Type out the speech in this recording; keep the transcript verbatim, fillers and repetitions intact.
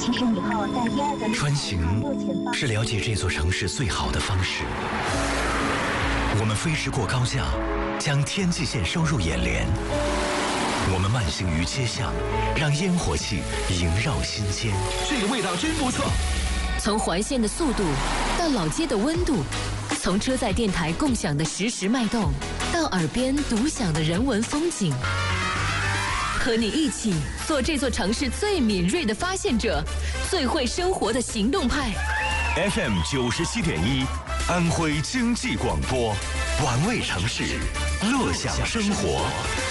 其实以后在第二个穿行是了解这座城市最好的方式。我们飞驰过高架，将天际线收入眼帘。我们慢行于街巷，让烟火气萦绕心间。 这个味道真不错。 从环线的速度到老街的温度，从车载电台共享的实时脉动，到耳边独享的人文风景，和你一起做这座城市最敏锐的发现者，最会生活的行动派。 F M 九十七点一，安徽经济广播，玩味城市，乐享生活。